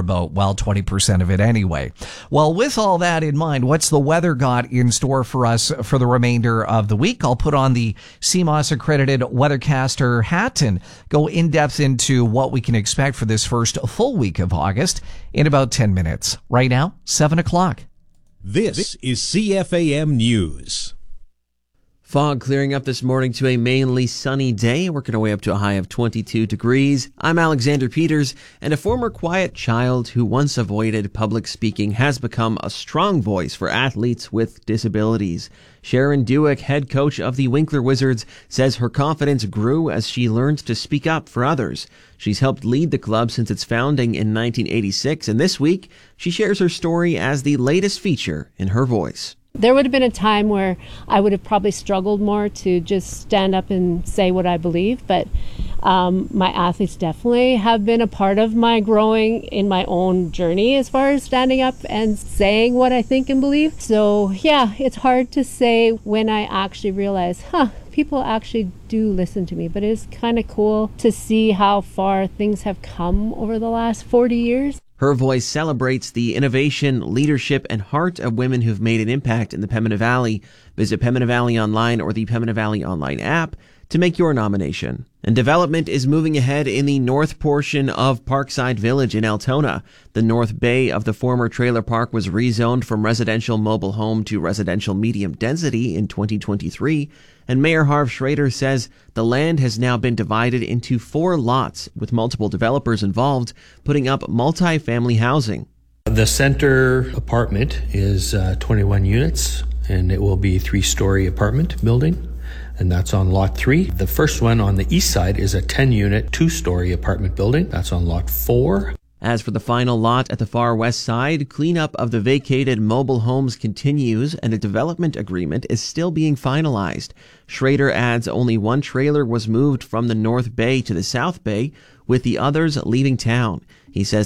about, 20% of it anyway. Well, with all that in mind, what's the weather got in store for us for the remainder of the week? I'll put on the CMOS accredited weathercaster hat and go in depth into what we can expect for this first full week of August in about 10 minutes. Right now, 7 o'clock. This is CFAM News. Fog clearing up this morning to a mainly sunny day, working our way up to a high of 22 degrees. I'm Alexander Peters, and a former quiet child who once avoided public speaking has become a strong voice for athletes with disabilities. Sharon Dewick, head coach of the Winkler Wizards, says her confidence grew as she learned to speak up for others. She's helped lead the club since its founding in 1986, and this week she shares her story as the latest feature in Her Voice. There would have been a time where I would have probably struggled more to just stand up and say what I believe, but my athletes definitely have been a part of my growing in my own journey as far as standing up and saying what I think and believe. So yeah, it's hard to say when I actually realize, people actually do listen to me, but it's kind of cool to see how far things have come over the last 40 years. Her Voice celebrates the innovation, leadership, and heart of women who've made an impact in the Pembina Valley. Visit Pembina Valley Online or the Pembina Valley Online app to make your nomination. And development is moving ahead in the north portion of Parkside Village in Altona. The north bay of the former trailer park was rezoned from residential mobile home to residential medium density in 2023. And Mayor Harv Schrader says the land has now been divided into 4 lots with multiple developers involved, putting up multi-family housing. The center apartment is 21 units, and it will be a 3-story apartment building, and that's on lot 3. The first one on the east side is a 10-unit, 2-story apartment building. That's on lot 4. As for the final lot at the far west side, cleanup of the vacated mobile homes continues and a development agreement is still being finalized. Schrader adds only 1 trailer was moved from the north bay to the south bay, with the others leaving town. He says